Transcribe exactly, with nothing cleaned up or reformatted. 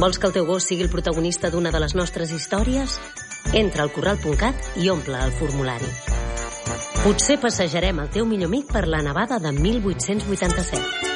Vols que el teu gos sigui el protagonista d'una de les nostres històries? Entra al corral punt cat i omple el formulari. Potser passejarem el teu millor amic per la nevada de mil vuit-cents vuitanta-set.